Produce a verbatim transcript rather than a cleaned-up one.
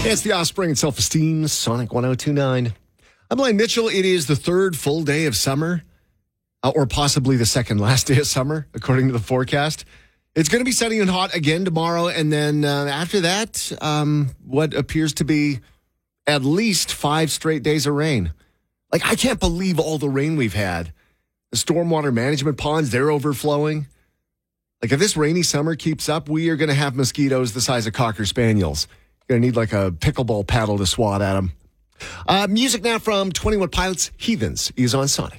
It's the Offspring and Self-Esteem, Sonic one oh two point nine. I'm Blaine Mitchell. It is the third full day of summer, uh, or possibly the second last day of summer, according to the forecast. It's going to be sunny and hot again tomorrow, and then uh, after that, um, what appears to be at least five straight days of rain. Like, I can't believe all the rain we've had. The stormwater management ponds, they're overflowing. Like, if this rainy summer keeps up, we are going to have mosquitoes the size of Cocker Spaniels. You're going to need like a pickleball paddle to swat at them. Uh, music now from twenty-one Pilots. Heathens is on Sonic.